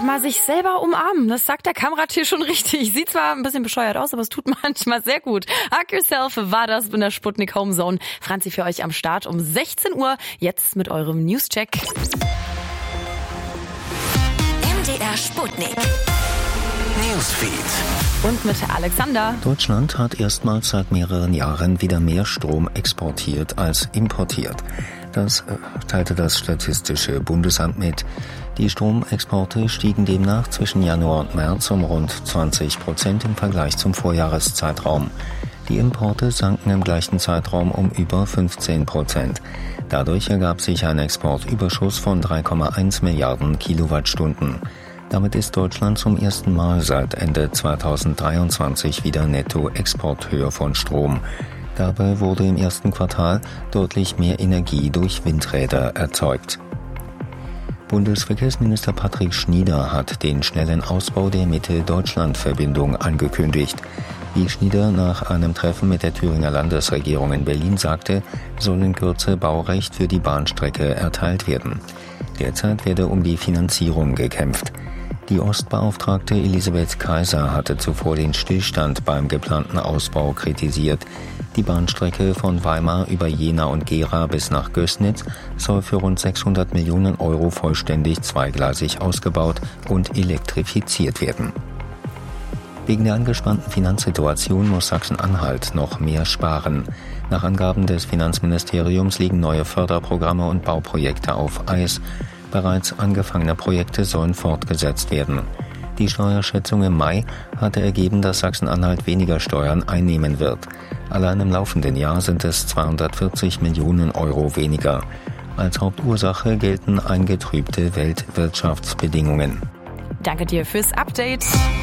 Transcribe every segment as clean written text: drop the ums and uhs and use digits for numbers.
mal sich selber umarmen. Das sagt der Kameratier schon richtig. Sieht zwar ein bisschen bescheuert aus, aber es tut manchmal sehr gut. Hug Yourself war das in der Sputnik Home Zone. Franzi für euch am Start um 16 Uhr. Jetzt mit eurem Newscheck. MDR Sputnik. Newsfeed. Und mit Alexander. Deutschland hat erstmals seit mehreren Jahren wieder mehr Strom exportiert als importiert. Das teilte das Statistische Bundesamt mit. Die Stromexporte stiegen demnach zwischen Januar und März um rund 20% im Vergleich zum Vorjahreszeitraum. Die Importe sanken im gleichen Zeitraum um über 15%. Dadurch ergab sich ein Exportüberschuss von 3,1 Milliarden Kilowattstunden. Damit ist Deutschland zum ersten Mal seit Ende 2023 wieder Nettoexporteur von Strom. Dabei wurde im ersten Quartal deutlich mehr Energie durch Windräder erzeugt. Bundesverkehrsminister Patrick Schnieder hat den schnellen Ausbau der Mitte-Deutschland-Verbindung angekündigt. Wie Schnieder nach einem Treffen mit der Thüringer Landesregierung in Berlin sagte, soll in Kürze Baurecht für die Bahnstrecke erteilt werden. Derzeit werde um die Finanzierung gekämpft. Die Ostbeauftragte Elisabeth Kaiser hatte zuvor den Stillstand beim geplanten Ausbau kritisiert. Die Bahnstrecke von Weimar über Jena und Gera bis nach Gößnitz soll für rund 600 Millionen Euro vollständig zweigleisig ausgebaut und elektrifiziert werden. Wegen der angespannten Finanzsituation muss Sachsen-Anhalt noch mehr sparen. Nach Angaben des Finanzministeriums liegen neue Förderprogramme und Bauprojekte auf Eis. Bereits angefangene Projekte sollen fortgesetzt werden. Die Steuerschätzung im Mai hatte ergeben, dass Sachsen-Anhalt weniger Steuern einnehmen wird. Allein im laufenden Jahr sind es 240 Millionen Euro weniger. Als Hauptursache gelten eingetrübte Weltwirtschaftsbedingungen. Danke dir fürs Update.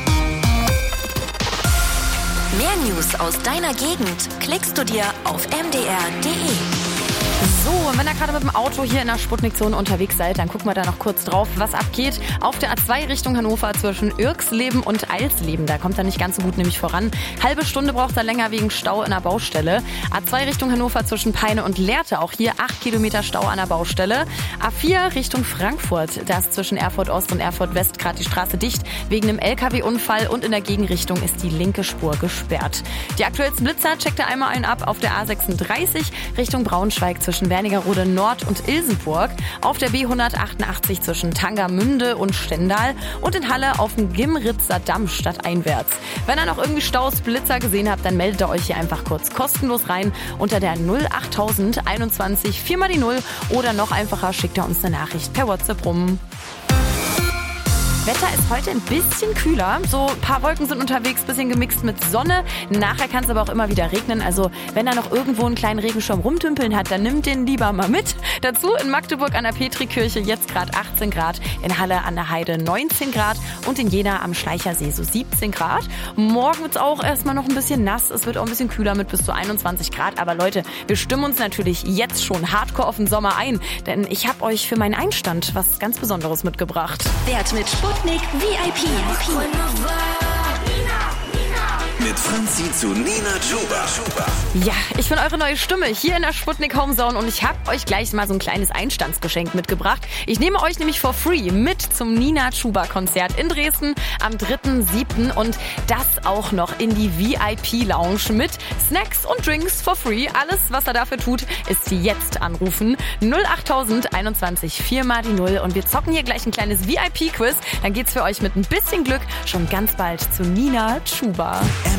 Mehr News aus deiner Gegend klickst du dir auf mdr.de. So, und wenn ihr gerade mit dem Auto hier in der Sputnik-Zone unterwegs seid, dann gucken wir da noch kurz drauf, was abgeht. Auf der A2 Richtung Hannover zwischen Irxleben und Eilsleben, da kommt er nicht ganz so gut nämlich voran. Halbe Stunde braucht er länger wegen Stau in der Baustelle. A2 Richtung Hannover zwischen Peine und Lehrte, auch hier 8 Kilometer Stau an der Baustelle. A4 Richtung Frankfurt, da ist zwischen Erfurt Ost und Erfurt West gerade die Straße dicht wegen einem LKW-Unfall und in der Gegenrichtung ist die linke Spur gesperrt. Die aktuellsten Blitzer checkt ihr einmal einen ab auf der A36 Richtung Braunschweig zwischen Wernigerode Nord und Ilsenburg, auf der B188 zwischen Tangermünde und Stendal und in Halle auf dem Gimritzer Damm stadteinwärts. Wenn ihr noch irgendwie Staus, Blitzer gesehen habt, dann meldet ihr euch hier einfach kurz kostenlos rein unter der 08000 21 4 mal die 0 oder noch einfacher schickt ihr uns eine Nachricht per WhatsApp rum. Wetter ist heute ein bisschen kühler. So ein paar Wolken sind unterwegs, bisschen gemixt mit Sonne. Nachher kann es aber auch immer wieder regnen. Also wenn er noch irgendwo einen kleinen Regenschirm rumtümpeln hat, dann nimmt den lieber mal mit. Dazu in Magdeburg an der Petrikirche jetzt gerade 18 Grad, in Halle an der Heide 19 Grad und in Jena am Schleichersee so 17 Grad. Morgen wird es auch erstmal noch ein bisschen nass. Es wird auch ein bisschen kühler mit bis zu 21 Grad. Aber Leute, wir stimmen uns natürlich jetzt schon hardcore auf den Sommer ein. Denn ich habe euch für meinen Einstand was ganz Besonderes mitgebracht. Wert mit Sputnik VIP. Mit Franzi zu Nina Chuba. Ja, ich bin eure neue Stimme hier in der Sputnik Home Zone und ich habe euch gleich mal so ein kleines Einstandsgeschenk mitgebracht. Ich nehme euch nämlich for free mit zum Nina Chuba Konzert in Dresden am 3.7. und das auch noch in die VIP Lounge mit Snacks und Drinks for free. Alles, was er dafür tut, ist jetzt anrufen. 08000 21 4 mal die 0 und wir zocken hier gleich ein kleines VIP Quiz. Dann geht's für euch mit ein bisschen Glück schon ganz bald zu Nina Chuba.